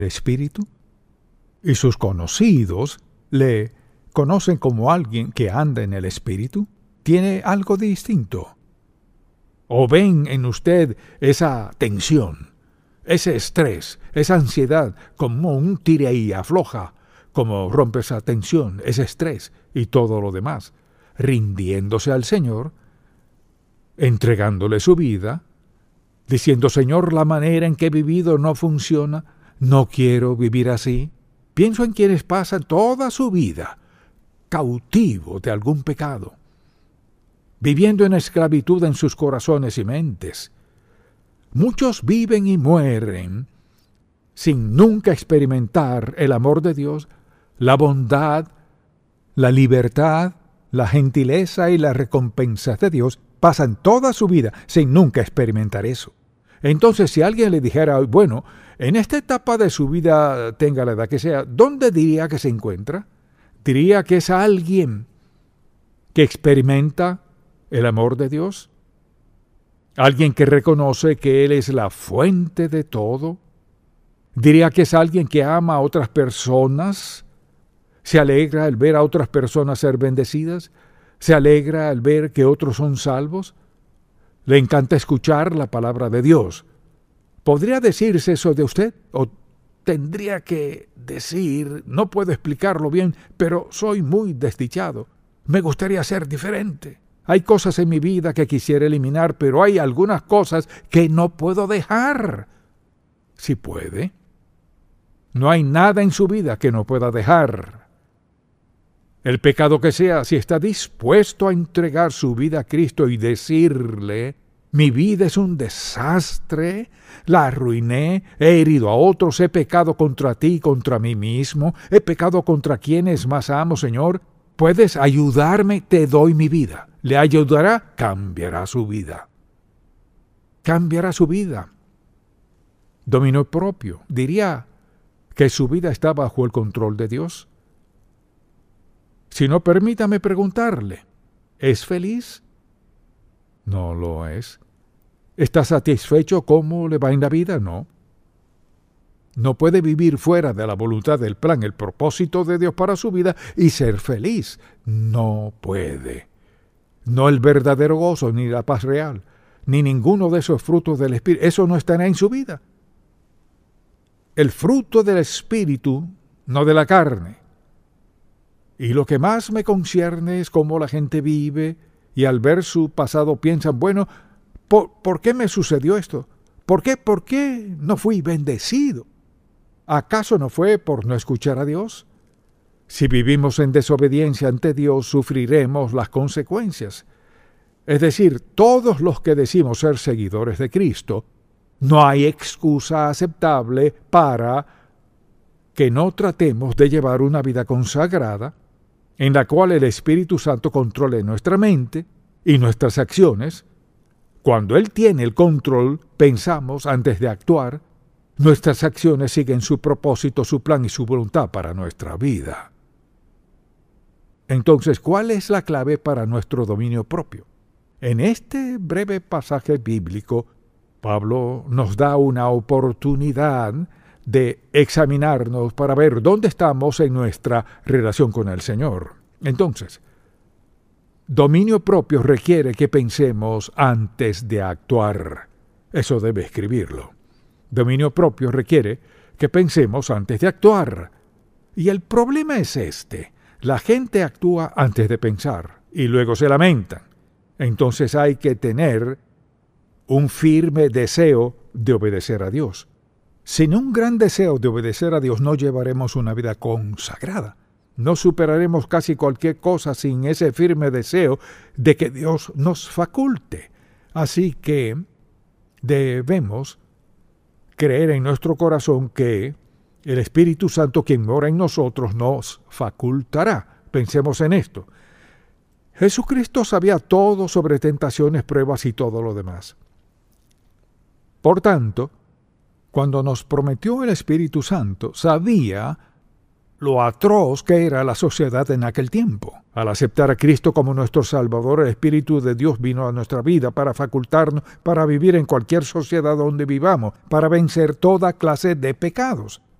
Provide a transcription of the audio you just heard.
Espíritu, y sus conocidos le conocen como alguien que anda en el Espíritu, ¿tiene algo distinto? ¿O ven en usted esa tensión, ese estrés, esa ansiedad, como un tire y afloja, como rompe esa tensión, ese estrés y todo lo demás, rindiéndose al Señor, entregándole su vida, diciendo, Señor, la manera en que he vivido no funciona, no quiero vivir así? Pienso en quienes pasan toda su vida cautivos de algún pecado, viviendo en esclavitud en sus corazones y mentes. Muchos viven y mueren sin nunca experimentar el amor de Dios, la bondad, la libertad, la gentileza y la recompensa de Dios. Pasan toda su vida sin nunca experimentar eso. Entonces, si alguien le dijera, bueno, en esta etapa de su vida, tenga la edad que sea, ¿dónde diría que se encuentra? ¿Diría que es alguien que experimenta el amor de Dios? ¿Alguien que reconoce que Él es la fuente de todo? ¿Diría que es alguien que ama a otras personas? ¿Se alegra al ver a otras personas ser bendecidas? ¿Se alegra al ver que otros son salvos? ¿Le encanta escuchar la palabra de Dios? ¿Podría decirse eso de usted? ¿O tendría que decir, no puedo explicarlo bien, pero soy muy desdichado? Me gustaría ser diferente. Hay cosas en mi vida que quisiera eliminar, pero hay algunas cosas que no puedo dejar. ¿Sí puede? No hay nada en su vida que no pueda dejar. El pecado que sea, si está dispuesto a entregar su vida a Cristo y decirle, mi vida es un desastre, la arruiné, he herido a otros, he pecado contra ti y contra mí mismo, he pecado contra quienes más amo, Señor, ¿puedes ayudarme? Te doy mi vida. ¿Le ayudará? Cambiará su vida. Cambiará su vida. Dominio propio. ¿Diría que su vida está bajo el control de Dios? Si no, permítame preguntarle, ¿es feliz? No lo es. ¿Está satisfecho cómo le va en la vida? No. No puede vivir fuera de la voluntad del plan, el propósito de Dios para su vida y ser feliz. No puede. No el verdadero gozo, ni la paz real, ni ninguno de esos frutos del Espíritu. Eso no estará en su vida. El fruto del Espíritu, no de la carne. Y lo que más me concierne es cómo la gente vive y al ver su pasado piensan, bueno, ¿por qué me sucedió esto? ¿Por qué no fui bendecido? ¿Acaso no fue por no escuchar a Dios? Si vivimos en desobediencia ante Dios, sufriremos las consecuencias. Es decir, todos los que decimos ser seguidores de Cristo, no hay excusa aceptable para que no tratemos de llevar una vida consagrada, en la cual el Espíritu Santo controle nuestra mente y nuestras acciones. Cuando Él tiene el control, pensamos antes de actuar, nuestras acciones siguen su propósito, su plan y su voluntad para nuestra vida. Entonces, ¿cuál es la clave para nuestro dominio propio? En este breve pasaje bíblico, Pablo nos da una oportunidad de examinarnos para ver dónde estamos en nuestra relación con el Señor. Entonces, dominio propio requiere que pensemos antes de actuar. Eso debe escribirlo. Dominio propio requiere que pensemos antes de actuar. Y el problema es este. La gente actúa antes de pensar y luego se lamentan. Entonces hay que tener un firme deseo de obedecer a Dios. Sin un gran deseo de obedecer a Dios no llevaremos una vida consagrada. No superaremos casi cualquier cosa sin ese firme deseo de que Dios nos faculte. Así que debemos creer en nuestro corazón que el Espíritu Santo, quien mora en nosotros, nos facultará. Pensemos en esto. Jesucristo sabía todo sobre tentaciones, pruebas y todo lo demás. Por tanto, cuando nos prometió el Espíritu Santo, sabía lo atroz que era la sociedad en aquel tiempo. Al aceptar a Cristo como nuestro Salvador, el Espíritu de Dios vino a nuestra vida para facultarnos para vivir en cualquier sociedad donde vivamos, para vencer toda clase de pecados.